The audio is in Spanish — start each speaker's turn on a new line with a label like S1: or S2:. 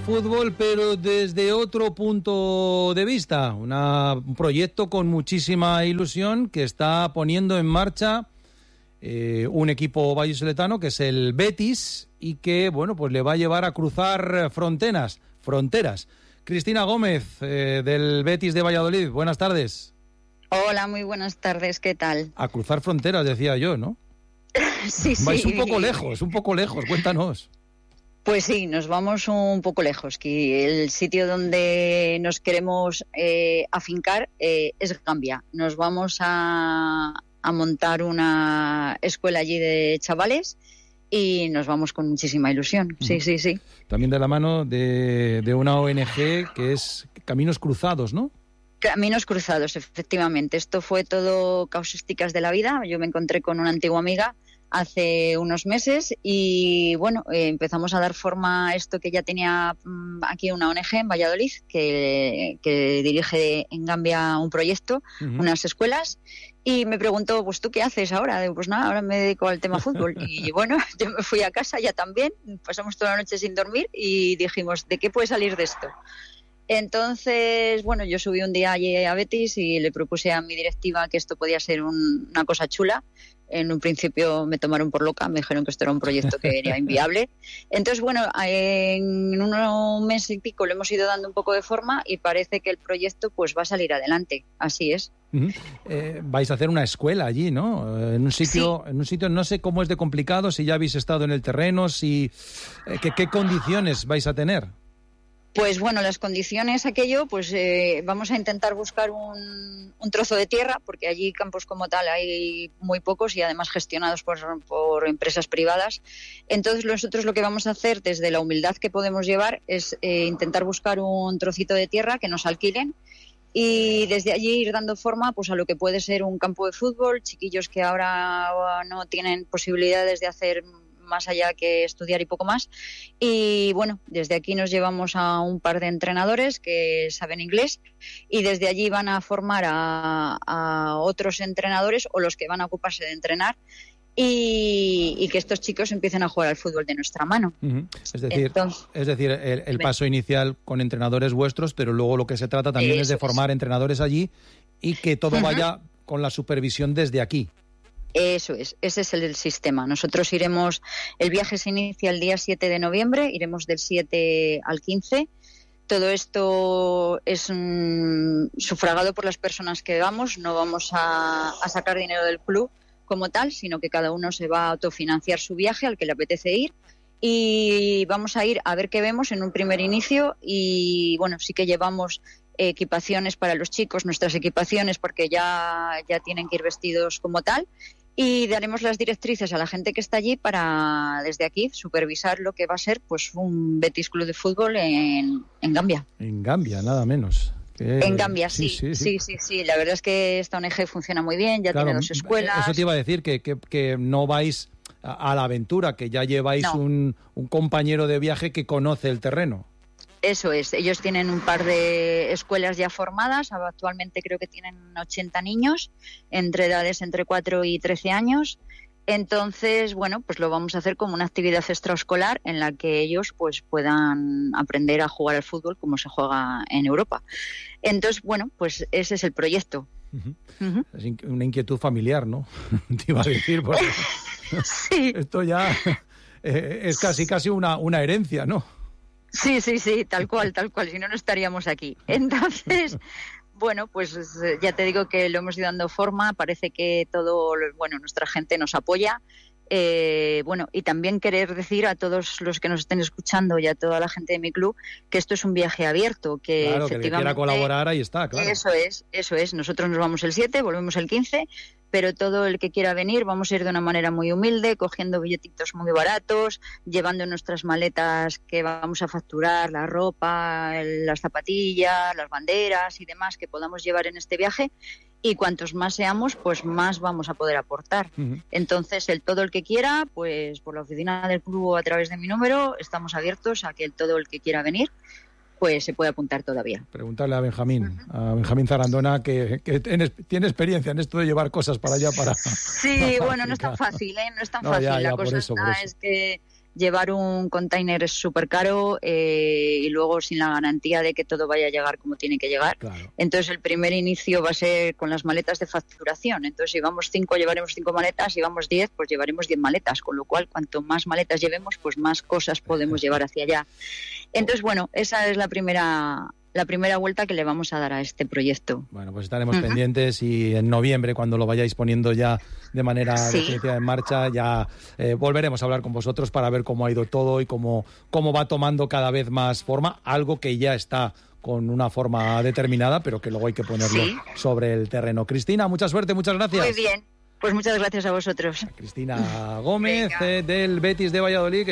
S1: fútbol, pero desde otro punto de vista. Un proyecto con muchísima ilusión que está poniendo en marcha un equipo vallisoletano que es el Betis y que, bueno, pues le va a llevar a cruzar fronteras. Cristina Gómez, del Betis de Valladolid, buenas tardes.
S2: Hola, muy buenas tardes, ¿qué tal?
S1: A cruzar fronteras, decía yo, ¿no?
S2: Sí.
S1: Vais un poco lejos, cuéntanos.
S2: Pues sí, nos vamos un poco lejos, que el sitio donde nos queremos afincar es Gambia. Nos vamos a montar una escuela allí de chavales y nos vamos con muchísima ilusión, sí.
S1: También de la mano de una ONG que es Caminos Cruzados, ¿no?
S2: Caminos Cruzados, efectivamente. Esto fue todo causísticas de la vida. Yo me encontré con una antigua amiga hace unos meses y bueno, empezamos a dar forma a esto que ya tenía aquí una ONG en Valladolid que dirige en Gambia un proyecto, unas escuelas, y me preguntó, pues ¿tú qué haces ahora? Digo, pues nada, ahora me dedico al tema fútbol. Y bueno, yo me fui a casa ya también, pasamos toda la noche sin dormir y dijimos, ¿de qué puede salir de esto? Entonces, bueno, yo subí un día allí a Betis y le propuse a mi directiva que esto podía ser una cosa chula. En un principio me tomaron por loca, me dijeron que esto era un proyecto que era inviable. Entonces, bueno, en un mes y pico le hemos ido dando un poco de forma y parece que el proyecto pues va a salir adelante. Así es.
S1: Vais a hacer una escuela allí, ¿no? En un sitio, no sé cómo es de complicado, si ya habéis estado en el terreno, ¿qué condiciones vais a tener?
S2: Pues bueno, las condiciones pues vamos a intentar buscar un trozo de tierra, porque allí campos como tal hay muy pocos y además gestionados por empresas privadas. Entonces nosotros lo que vamos a hacer desde la humildad que podemos llevar es intentar buscar un trocito de tierra que nos alquilen y desde allí ir dando forma pues a lo que puede ser un campo de fútbol, chiquillos que ahora no tienen posibilidades de hacer más allá que estudiar y poco más. Y bueno, desde aquí nos llevamos a un par de entrenadores que saben inglés y desde allí van a formar a otros entrenadores o los que van a ocuparse de entrenar y que estos chicos empiecen a jugar al fútbol de nuestra mano.
S1: Es decir, el paso inicial con entrenadores vuestros, pero luego lo que se trata también es de formar entrenadores allí y que todo vaya con la supervisión desde aquí.
S2: Eso es, ese es el sistema. Nosotros el viaje se inicia el día 7 de noviembre, iremos del 7 al 15. Todo esto es sufragado por las personas que vamos, no vamos a sacar dinero del club como tal, sino que cada uno se va a autofinanciar su viaje al que le apetece ir y vamos a ir a ver qué vemos en un primer inicio y bueno, sí que llevamos equipaciones para los chicos, nuestras equipaciones porque ya tienen que ir vestidos como tal. Y daremos las directrices a la gente que está allí para, desde aquí, supervisar lo que va a ser pues un Betis Club de Fútbol en Gambia.
S1: En Gambia, nada menos.
S2: En Gambia, sí. La verdad es que esta ONG funciona muy bien, ya tiene 2 escuelas.
S1: Eso te iba a decir, que no vais a la aventura, que ya lleváis un compañero de viaje que conoce el terreno.
S2: Eso es, ellos tienen un par de escuelas ya formadas, actualmente creo que tienen 80 niños, entre 4 y 13 años, entonces, bueno, pues lo vamos a hacer como una actividad extraescolar en la que ellos pues puedan aprender a jugar al fútbol como se juega en Europa. Entonces, bueno, pues ese es el proyecto.
S1: Es una inquietud familiar, ¿no? Te iba a decir, porque
S2: sí.
S1: Esto ya es casi una herencia, ¿no? Sí,
S2: tal cual, si no estaríamos aquí. Entonces, bueno, pues ya te digo que lo hemos ido dando forma, parece que nuestra gente nos apoya. Y también querer decir a todos los que nos estén escuchando y a toda la gente de mi club que esto es un viaje abierto, que
S1: claro, efectivamente, que quiera colaborar, ahí está, claro.
S2: Eso es. Nosotros nos vamos el 7, volvemos el 15, pero todo el que quiera venir vamos a ir de una manera muy humilde, cogiendo billetitos muy baratos, llevando nuestras maletas que vamos a facturar, la ropa, las zapatillas, las banderas y demás que podamos llevar en este viaje. Y cuantos más seamos, pues más vamos a poder aportar. Entonces, todo el que quiera, pues por la oficina del club o a través de mi número, estamos abiertos a que todo el que quiera venir, pues se puede apuntar todavía.
S1: Preguntarle a Benjamín Zarandona, que tiene experiencia en esto de llevar cosas para allá.
S2: Sí, bueno, no es tan fácil, ¿eh? No es tan fácil. La cosa es que llevar un container es súper caro y luego sin la garantía de que todo vaya a llegar como tiene que llegar.
S1: Claro.
S2: Entonces el primer inicio va a ser con las maletas de facturación. Entonces si vamos 5 llevaremos 5 maletas, si vamos 10 pues llevaremos 10 maletas, con lo cual cuanto más maletas llevemos pues más cosas podemos llevar hacia allá. Entonces bueno, esa es la primera vuelta que le vamos a dar a este proyecto.
S1: Bueno, pues estaremos pendientes y en noviembre, cuando lo vayáis poniendo ya de manera definitiva en marcha, ya volveremos a hablar con vosotros para ver cómo ha ido todo y cómo va tomando cada vez más forma, algo que ya está con una forma determinada, pero que luego hay que ponerlo sobre el terreno. Cristina, mucha suerte, muchas gracias.
S2: Muy bien, pues muchas gracias a vosotros.
S1: Cristina Gómez, del Betis de Valladolid.